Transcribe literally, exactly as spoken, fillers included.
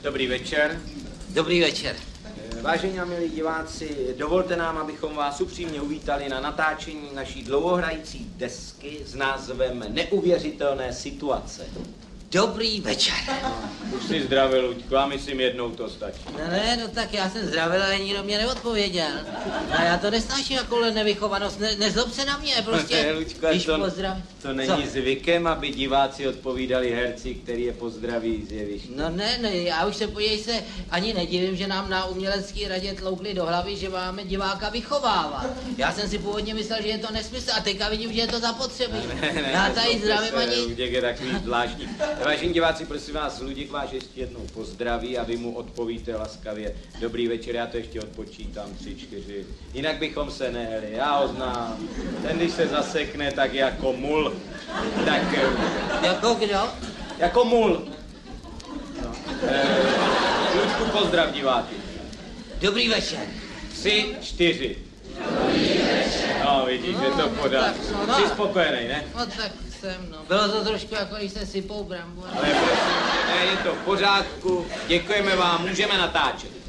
Dobrý večer. Dobrý večer. Vážení a milí diváci, dovolte nám, abychom vás upřímně uvítali na natáčení naší dlouhohrající desky s názvem Neuvěřitelné situace. Dobrý večer. No, už si zdravil, Luďko, a myslím jednou to stačí. No ne, no tak já jsem zdravil, ale nikdo mě neodpověděl. A já to nesnáším jakoule nevychovanost, ne, nezlob se na mě, prostě, ne, Luďko, když to, pozdrav... to není Co? zvykem, aby diváci odpovídali herci, který je pozdraví z jeviště. No ne, ne, já už se, podívej se, ani nedivím, že nám na umělecké radě tloukli do hlavy, že máme diváka vychovávat. Já jsem si původně myslel, že je to nesmysl, a teďka vidím, že je to zapotřebí. Ne, ne, já tady zdravím ani... Luděk je takový zvláštní. Vážení diváci, prosím vás, Luděk vás ještě jednou pozdraví a vy mu odpovíte laskavě. Dobrý večer, já to ještě odpočítám, tři, čtyři. Jinak bychom se nehli, já ho znám. Ten, když se zasekne, tak jako mul. Tak... Jako kdo? Jako mul. No. E, Luďku, pozdrav diváky. Dobrý večer. Tři, čtyři. Dobrý večer. No, vidíš, že to podá. No, no. Jsi spokojený, ne? No tak jsem, no. Bylo to trošku jako, když se sypou brambory. Ale prosím, ne, je to v pořádku. Děkujeme vám, můžeme natáčet.